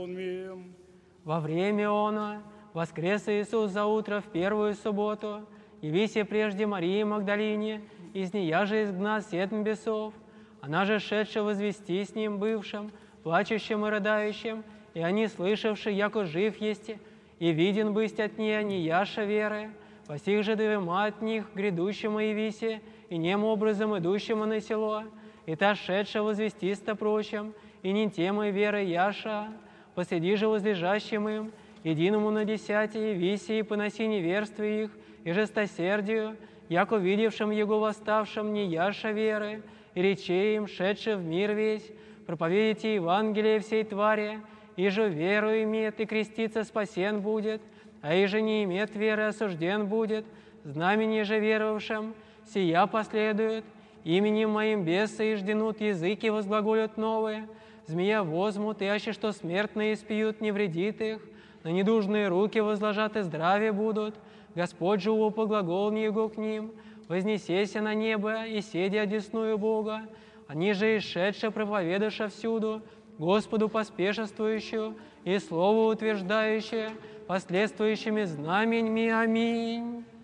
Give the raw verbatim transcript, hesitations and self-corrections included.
Во время оно воскрес Иисус за утро в первую субботу, явися прежде Марии Магдалине, из нея же изгнать семь бесов. Она же шедшая возвести с ним бывшим, плачущим и рыдающим, и они, слышавши, яко жив есть, и виден быть от нее не яша веры, по сих же двема от них грядущему явисе, и нем образом идущему на село, и та шедшая возвестиста прочим, и не темой веры яша, посреди же возлежащим им, единому на десяти явисе и поноси неверство их, и жестосердию, яко видевшим его восставшим не яша веры, и речей им, шедши в мир весь, проповедите Евангелие всей твари, и же веру имеет и креститься спасен будет, а и же не имеет веры осужден будет, знамение же веровавшим, сия последует, именем моим бесы и жденут языки возглаголют новые, змея возьмут, и аще что смертные испьют, не вредит их, на недужные руки возложат и здравие будут, Господь же упоглагол его к ним, вознесеся на небо и седя одесную Бога, они же исшедше проповедуша всюду, Господу поспешествующую и Слово утверждающее, последствующими знаменьми. Аминь.